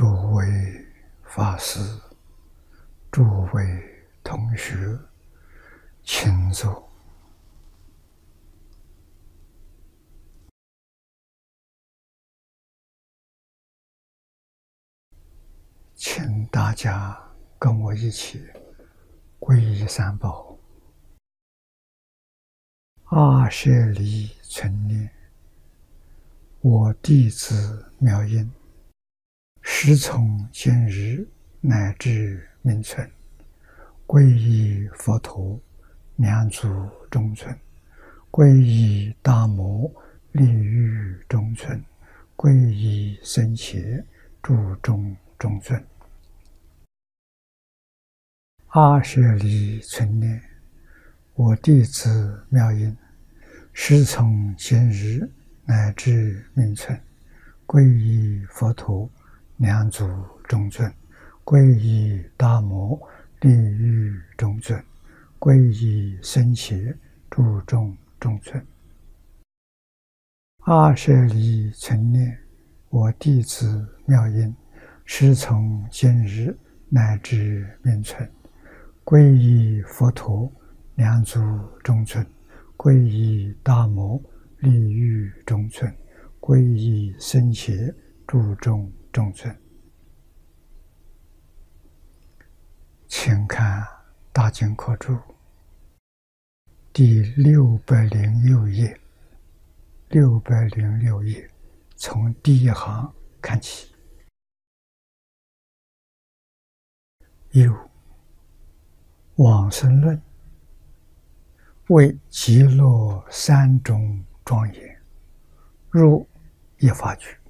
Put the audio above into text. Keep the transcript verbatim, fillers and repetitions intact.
诸位法师、诸位同学，请坐。请大家跟我一起皈依三宝。阿舍离存念，我弟子妙音，时从今日乃至命存，皈依佛陀，两足中尊；皈依大摩，利欲中尊；皈依僧伽，注中中尊。阿舍离存念，我弟子妙音，时从今日乃至命存，皈依佛陀，两足中尊；皈依大摩，利欲中尊；皈依僧伽，注中中尊。阿舍离存念，我弟子妙音，时从今日乃至命存，皈依佛陀，两足中尊；皈依大摩，利欲中尊；皈依僧伽，注中中尊。请看大经科注第六百零六页，六百零六页，从第一行看起。有往生论，为极乐三种庄严，入一法句。